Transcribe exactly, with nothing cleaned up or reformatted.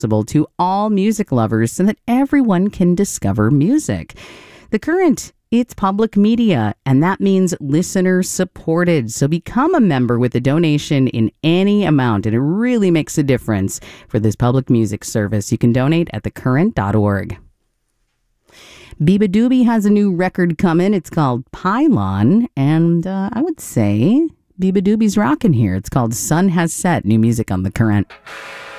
to all music lovers so that everyone can discover music. The Current, it's public media, and that means listener supported. So become a member with a donation in any amount, and it really makes a difference for this public music service. You can donate at the current dot org. beabadoobee has a new record coming. It's called Pylon, and uh, I would say beabadoobee's rocking here. It's called Sun Has Set, new music on The Current.